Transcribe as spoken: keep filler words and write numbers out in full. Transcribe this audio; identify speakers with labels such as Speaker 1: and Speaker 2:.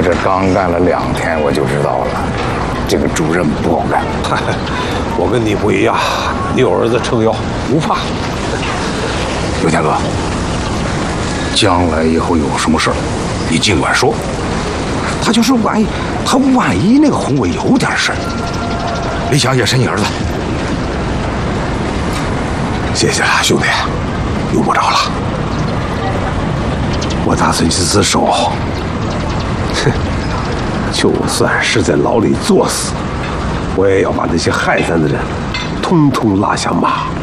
Speaker 1: 这刚干了两天，我就知道了，这个主任不好干。
Speaker 2: 我跟你不一样，你有儿子撑腰，不怕。
Speaker 1: 刘天哥，将来以后有什么事儿，你尽管说。他就是万一，他万一那个红卫有点事儿，李想也是你儿子。
Speaker 2: 谢谢了，兄弟，用不着了。我打算去自首。哼，就算是在牢里作死，我也要把那些害咱的人，通通拉下马。